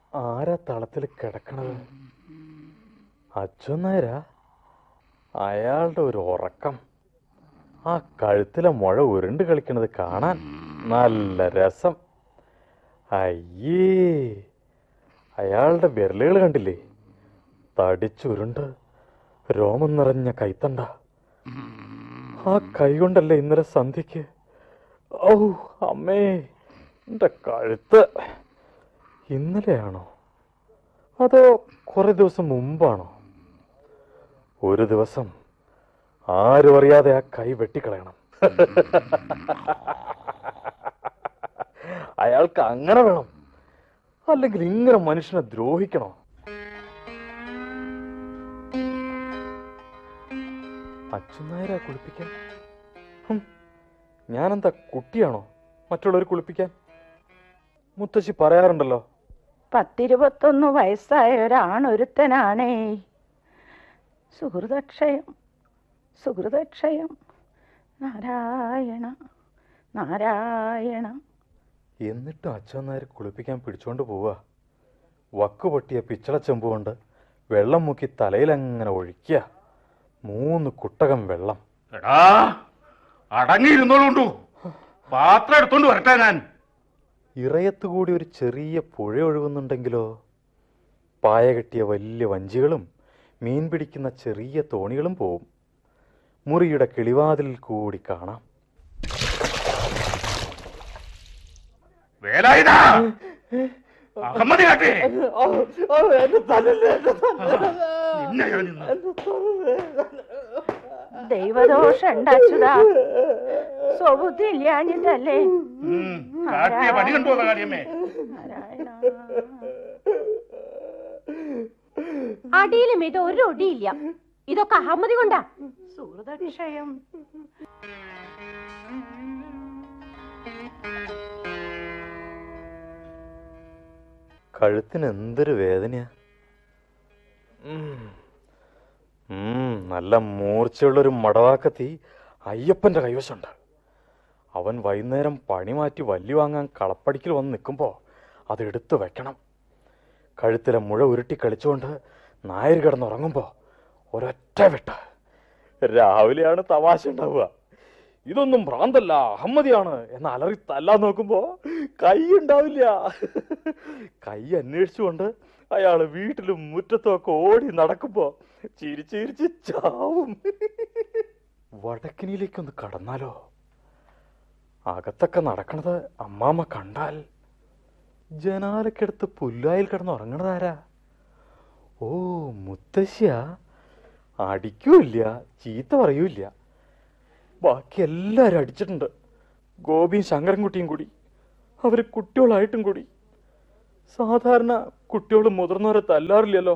ആരാ തളത്തിൽ കിടക്കണത്? അച്ഛൻ നായരാ? അയാളുടെ ഒരു ഉറക്കം, ആ കഴുത്തിലെ മുഴ ഉരുണ്ട് കളിക്കണത് കാണാൻ നല്ല രസം. അയ്യേ, അയാളുടെ വിരലുകൾ കണ്ടില്ലേ? തടിച്ചുരുണ്ട് രോമം നിറഞ്ഞ കൈത്തണ്ട. ആ കൈ കൊണ്ടല്ലേ ഇന്നലെ സന്ധ്യക്ക്. ഔ അമ്മേ, എൻ്റെ കഴുത്ത്. ഇന്നലെയാണോ അതോ കുറെ ദിവസം മുമ്പാണോ? ഒരു ദിവസം ആരും അറിയാതെ ആ കൈ വെട്ടിക്കളയണം. അയാൾക്ക് അങ്ങനെ വേണം, അല്ലെങ്കിൽ ഇങ്ങനെ മനുഷ്യനെ ദ്രോഹിക്കണോ? അച്ഛനായരാ കുളിപ്പിക്കാൻ? ഞാനെന്താ കുട്ടിയാണോ മറ്റുള്ളവർ കുളിപ്പിക്കാൻ? മുത്തശ്ശി പറയാറുണ്ടല്ലോ, 10-21 വയസ്സായ ഒരാണൊരുത്തനാണേ. സുഹൃതക്ഷയം സുഹൃതക്ഷയം, നാരായണ നാരായണ. എന്നിട്ടും അച്ഛനായർ കുളിപ്പിക്കാൻ പിടിച്ചോണ്ട് പോവുക. വക്ക് പൊട്ടിയ പിച്ചള ചെമ്പ് കൊണ്ട് വെള്ളം മുക്കി തലയിലങ്ങനെ ഒഴിക്കുക. 3 കുട്ടകം വെള്ളം. എടാ, അടങ്ങിയിരുന്നോളൂ, പാത്രം എടുത്തോണ്ട് വരട്ടെ ഞാൻ. ഇറയത്തുകൂടി ഒരു ചെറിയ പുഴ ഒഴുകുന്നുണ്ടെങ്കിലോ? പായ കെട്ടിയ വലിയ വഞ്ചികളും മീൻ പിടിക്കുന്ന ചെറിയ തോണികളും പോവും. മുറിയുടെ കിളിവാതിലിൽ കൂടി കാണാം. വേലായുധാ, അഹമ്മദ് കാട്ടേ, ദൈവദോഷം ഉണ്ടാച്ചുതാ, സ്വബുദ്ധി ഇല്ലാഞ്ഞിട്ടല്ലേ. പണി കണ്ടു കാര്യമേ. നാരായണ. അടിയിലും ഇത് ഒരു ഒടിയില്ല. ഇതൊക്കെ അഹമ്മദി കൊണ്ടാ. സുഹൃതക്ഷയം. കഴുത്തിന് എന്തൊരു വേദനയാ. നല്ല മൂർച്ചയുള്ളൊരു മടവാക്കത്തി അയ്യപ്പൻ്റെ കൈവശമുണ്ട്. അവൻ വൈകുന്നേരം പണി മാറ്റി വല്ലി വാങ്ങാൻ കളപ്പടിക്കൽ വന്ന് നിൽക്കുമ്പോൾ അതെടുത്ത് വെക്കണം. കഴുത്തിലെ മുഴ ഉരുട്ടി കളിച്ചുകൊണ്ട് നായർ കിടന്നുറങ്ങുമ്പോൾ ഒരൊറ്റ വെട്ട്. രാവിലെയാണ് തമാശ ഉണ്ടാവുക. ഇതൊന്നും ഭ്രാന്തല്ല, അഹമ്മദിയാണ് എന്ന് അലറി തല്ലാൻ നോക്കുമ്പോ കൈ ഉണ്ടാവില്ല. കൈ അന്വേഷിച്ചുകൊണ്ട് അയാള് വീട്ടിലും മുറ്റത്തും ഒക്കെ ഓടി നടക്കുമ്പോ ചിരിച്ചിരിച്ച് ചാവും. വടക്കിനിയിലേക്കൊന്ന് കടന്നാലോ? അകത്തൊക്കെ നടക്കണത് അമ്മാമ്മ കണ്ടാൽ. ജനാലക്കെടുത്ത് പുല്ലായിൽ കിടന്ന് ഉറങ്ങണതാരാ? ഓ, മുത്തശ്ശിയാ. അടിക്കൂല്ല, ചീത്ത പറയൂല്ല. ബാക്കി എല്ലാവരും അടിച്ചിട്ടുണ്ട്. ഗോപിയും ശങ്കരൻകുട്ടിയും കൂടി. അവർ കുട്ടികളായിട്ടും കൂടി. സാധാരണ കുട്ടികൾ മുതിർന്നവരെ തല്ലാറില്ലല്ലോ.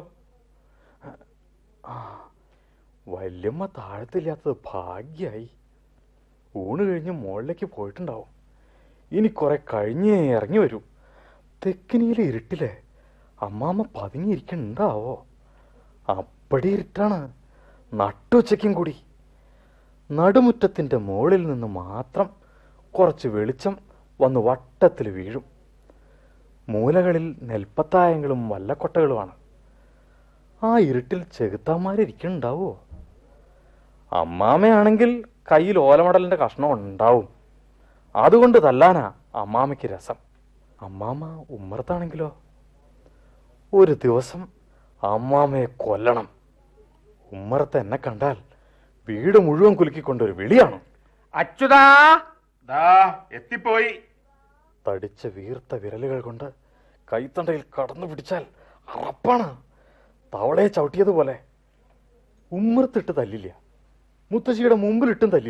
വല്യമ്മ താഴത്തില്ലാത്തത് ഭാഗ്യായി. ഊണ് കഴിഞ്ഞ് മുകളിലേക്ക് പോയിട്ടുണ്ടാവും. ഇനി കുറെ കഴിഞ്ഞേ ഇറങ്ങി വരൂ. തെക്കിനിയിലെ ഇരുട്ടിലെ അമ്മാമ്മ പതുങ്ങിയിരിക്കണ്ടാവോ? അപ്പടി ഇരുട്ടാണ്, നട്ടുച്ചയ്ക്കും കൂടി. നടുമുറ്റത്തിൻ്റെ മുകളിൽ നിന്ന് മാത്രം കുറച്ച് വെളിച്ചം വന്ന് വട്ടത്തിൽ വീഴും. മൂലകളിൽ നെൽപ്പത്തായങ്ങളും വല്ലക്കൊട്ടകളുമാണ്. ആ ഇരുട്ടിൽ ചെകുത്താന്മാരിക്കുന്നുണ്ടാവോ? അമ്മാമയാണെങ്കിൽ കയ്യിൽ ഓലമടലിൻ്റെ കഷ്ണം ഉണ്ടാവും. അതുകൊണ്ട് തല്ലാനാ അമ്മാമയ്ക്ക് രസം. അമ്മാമ ഉമ്മറത്താണെങ്കിലോ? ഒരു ദിവസം അമ്മാമയെ കൊല്ലണം. ഉമ്മറത്ത് എന്നെ കണ്ടാൽ വീട് മുഴുവൻ കുലുക്കിക്കൊണ്ടൊരു വിളിയാണ്. അച്യുതാ, എത്തിപ്പോയി. തടിച്ച വീർത്ത വിരലുകൾ കൊണ്ട് കൈത്തണ്ടയിൽ കടന്നു പിടിച്ചാൽ അറപ്പാണ്, തവളയെ ചവിട്ടിയതുപോലെ. ഉമ്മറത്തിട്ട് തല്ലില്ല, മുത്തശ്ശിയുടെ മുമ്പിലിട്ടും തല്ലില്ല.